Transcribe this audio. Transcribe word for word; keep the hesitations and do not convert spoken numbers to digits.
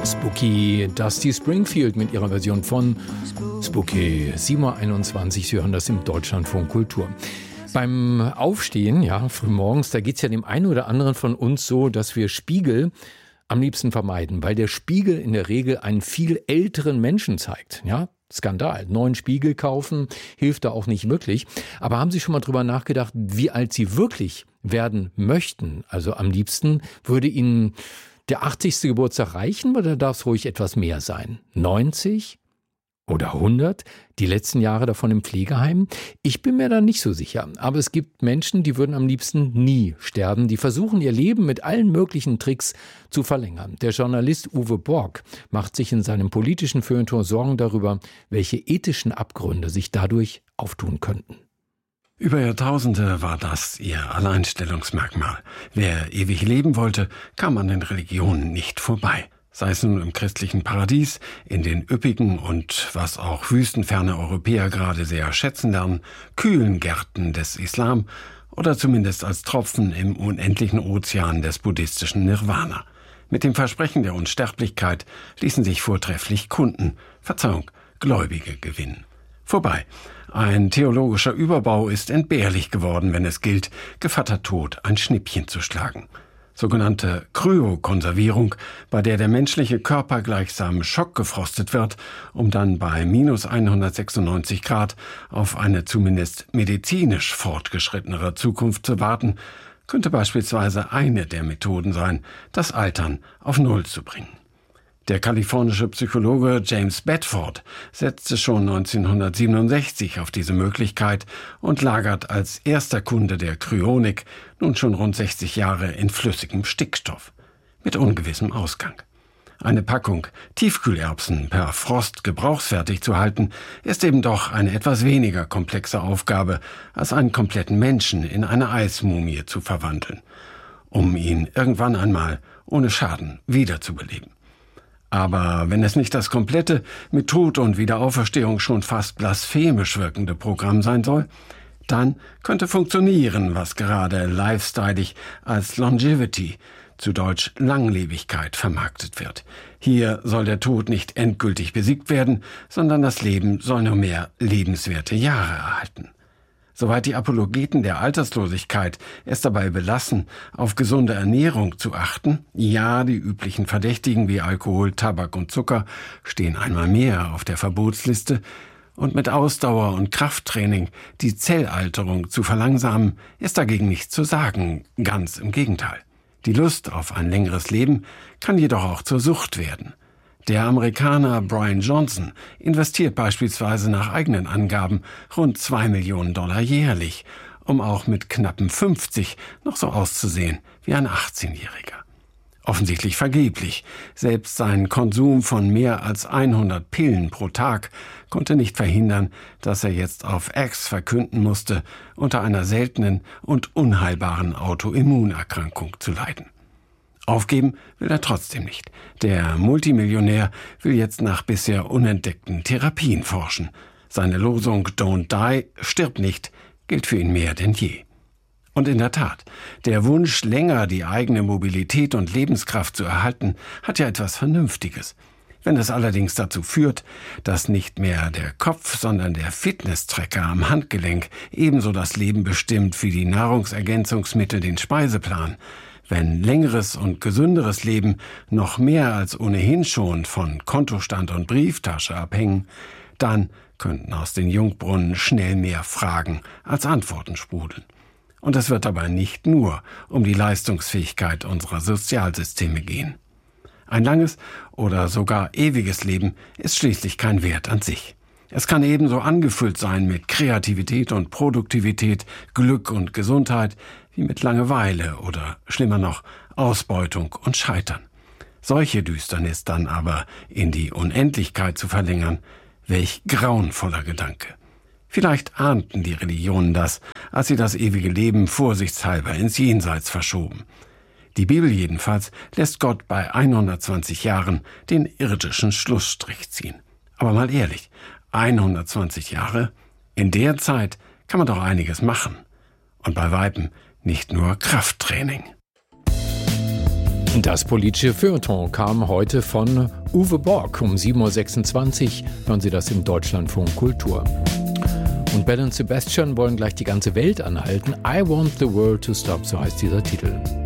Spooky Dusty Springfield mit ihrer Version von Spooky. sieben Uhr einundzwanzig, Sie hören das im Deutschlandfunk Kultur. Beim Aufstehen, ja, frühmorgens, da geht es ja dem einen oder anderen von uns so, dass wir Spiegel am liebsten vermeiden, weil der Spiegel in der Regel einen viel älteren Menschen zeigt, ja. Skandal. Neuen Spiegel kaufen hilft da auch nicht wirklich. Aber haben Sie schon mal drüber nachgedacht, wie alt Sie wirklich werden möchten? Also am liebsten würde Ihnen der achtzigste Geburtstag reichen oder darf es ruhig etwas mehr sein? neunzig oder hundert? Die letzten Jahre davon im Pflegeheim? Ich bin mir da nicht so sicher. Aber es gibt Menschen, die würden am liebsten nie sterben. Die versuchen ihr Leben mit allen möglichen Tricks zu verlängern. Der Journalist Uwe Borg macht sich in seinem politischen Feuilleton Sorgen darüber, welche ethischen Abgründe sich dadurch auftun könnten. Über Jahrtausende war das ihr Alleinstellungsmerkmal. Wer ewig leben wollte, kam an den Religionen nicht vorbei. Sei es nun im christlichen Paradies, in den üppigen und, was auch wüstenferne Europäer gerade sehr schätzen lernen, kühlen Gärten des Islam oder zumindest als Tropfen im unendlichen Ozean des buddhistischen Nirvana. Mit dem Versprechen der Unsterblichkeit ließen sich vortrefflich Kunden, Verzeihung, Gläubige gewinnen. Vorbei. Ein theologischer Überbau ist entbehrlich geworden, wenn es gilt, Gevatter Tod ein Schnippchen zu schlagen. Sogenannte Kryokonservierung, bei der der menschliche Körper gleichsam schockgefrostet wird, um dann bei minus hundertsechsundneunzig Grad auf eine zumindest medizinisch fortgeschrittenere Zukunft zu warten, könnte beispielsweise eine der Methoden sein, das Altern auf Null zu bringen. Der kalifornische Psychologe James Bedford setzte schon neunzehnhundertsiebenundsechzig auf diese Möglichkeit und lagert als erster Kunde der Kryonik nun schon rund sechzig Jahre in flüssigem Stickstoff. Mit ungewissem Ausgang. Eine Packung Tiefkühlerbsen per Frost gebrauchsfertig zu halten, ist eben doch eine etwas weniger komplexe Aufgabe, als einen kompletten Menschen in eine Eismumie zu verwandeln, um ihn irgendwann einmal ohne Schaden wiederzubeleben. Aber wenn es nicht das komplette, mit Tod und Wiederauferstehung schon fast blasphemisch wirkende Programm sein soll, dann könnte funktionieren, was gerade lifestyleig als Longevity, zu Deutsch Langlebigkeit, vermarktet wird. Hier soll der Tod nicht endgültig besiegt werden, sondern das Leben soll nur mehr lebenswerte Jahre erhalten. Soweit die Apologeten der Alterslosigkeit es dabei belassen, auf gesunde Ernährung zu achten, ja, die üblichen Verdächtigen wie Alkohol, Tabak und Zucker stehen einmal mehr auf der Verbotsliste, und mit Ausdauer und Krafttraining die Zellalterung zu verlangsamen, ist dagegen nichts zu sagen, ganz im Gegenteil. Die Lust auf ein längeres Leben kann jedoch auch zur Sucht werden. Der Amerikaner Brian Johnson investiert beispielsweise nach eigenen Angaben rund zwei Millionen Dollar jährlich, um auch mit knappen fünfzig noch so auszusehen wie ein achtzehnjähriger. Offensichtlich vergeblich. Selbst sein Konsum von mehr als hundert Pillen pro Tag konnte nicht verhindern, dass er jetzt auf X verkünden musste, unter einer seltenen und unheilbaren Autoimmunerkrankung zu leiden. Aufgeben will er trotzdem nicht. Der Multimillionär will jetzt nach bisher unentdeckten Therapien forschen. Seine Losung Don't die, stirb nicht, gilt für ihn mehr denn je. Und in der Tat, der Wunsch, länger die eigene Mobilität und Lebenskraft zu erhalten, hat ja etwas Vernünftiges. Wenn es allerdings dazu führt, dass nicht mehr der Kopf, sondern der Fitness-Tracker am Handgelenk ebenso das Leben bestimmt wie die Nahrungsergänzungsmittel den Speiseplan, wenn längeres und gesünderes Leben noch mehr als ohnehin schon von Kontostand und Brieftasche abhängen, dann könnten aus den Jungbrunnen schnell mehr Fragen als Antworten sprudeln. Und es wird dabei nicht nur um die Leistungsfähigkeit unserer Sozialsysteme gehen. Ein langes oder sogar ewiges Leben ist schließlich kein Wert an sich. Es kann ebenso angefüllt sein mit Kreativität und Produktivität, Glück und Gesundheit, wie mit Langeweile oder, schlimmer noch, Ausbeutung und Scheitern. Solche Düsternis dann aber in die Unendlichkeit zu verlängern, welch grauenvoller Gedanke. Vielleicht ahnten die Religionen das, als sie das ewige Leben vorsichtshalber ins Jenseits verschoben. Die Bibel jedenfalls lässt Gott bei hundertzwanzig Jahren den irdischen Schlussstrich ziehen. Aber mal ehrlich, hundertzwanzig Jahre? In der Zeit kann man doch einiges machen. Und bei Weitem nicht nur Krafttraining. Das politische Feuilleton kam heute von Uwe Borg. Um sieben Uhr sechsundzwanzig hören Sie das im Deutschlandfunk Kultur. Und Belle und Sebastian wollen gleich die ganze Welt anhalten. I Want the World to Stop, so heißt dieser Titel.